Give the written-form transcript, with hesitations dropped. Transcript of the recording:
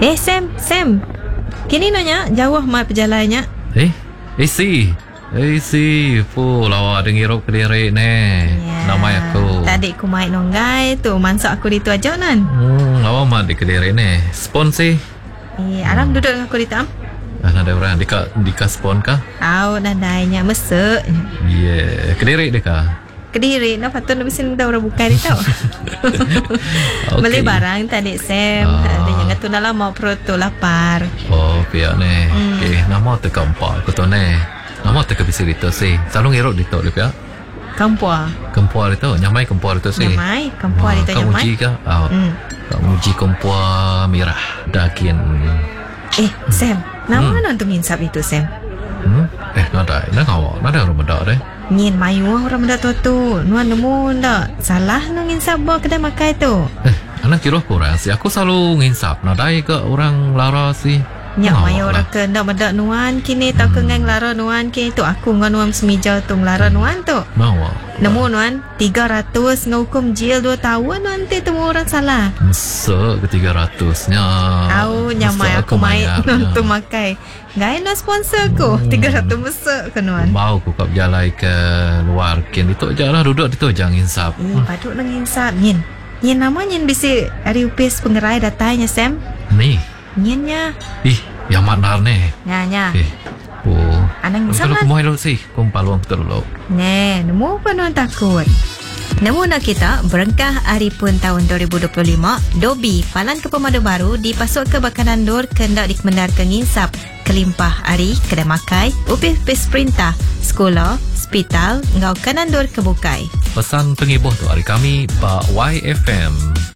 Sam. Kini nanya jauh mai perjalannya. Si pu lawa dengar Kediri ne. Nama aku. Tadi ku mai nonggai tu mansak aku ditu aja nan. Lawa mah di Kediri ne. Spon sih. Aram duduk dengan aku di tam. Ada orang dika spon kah? Nadainya mesek. Kediri deka. Kediri, patut nak bisa minta orang buka dia tau. Beli barang tadi Sam. Dia jangan tu nak lama perut tu lapar. Pihak ne. Nama tu kampak aku tu ne. Nama tu kebisi itu sih. Selalu ngerok di tu pihak. Kampua itu, nyamai kampua itu sih. Kampua itu nyamai. Kamu uji kah? Kamu uji kampua merah daging. Sam, nama nanti nginsap itu Sam. Nada orang benda deh. Ngin mayu orang benda tu. Nuan nemu ndak salah nu nginsap bawa kedai makai tu. Anak kira kurang sih. Aku selalu nginsap. Nadai ke orang lara sih. Nyak mayu orang ke ndak benda nuan kini tak kengang lara nuan kini tu aku ngan nuan semijau tu lara nuan tu. Nemu nuan 300 ngukum jil 2 tahun nanti temu orang salah. Mesek ke 300-nya. Nyamai aku main nonton makai. Gaya nak sponsor ku 300 mesek ke nuan. Mau ku kap jalai ke luar kin itu je lah duduk itu jangan nginsap. Patut nak nginsap Nyin namanya bisi hari upis pengerai datanya Sam. Ni Nyinya. Yang mana ni? Nya. Anang nginsap lah. Kalau kumoy lo sih, kumpaluang betul lo. Nemu apa nuan takut. Nemu nak kita berengkah hari pun tahun 2025 Dobi Palan ke Pemadu Baru dipasuk ke Bakanan Dur kendak dikemendar ke nginsap kelimpah hari kedai makai upis perintah sekolah hospital ngau Kanan Dur kebukai. Pesan pengibuh tu hari kami Pak YFM.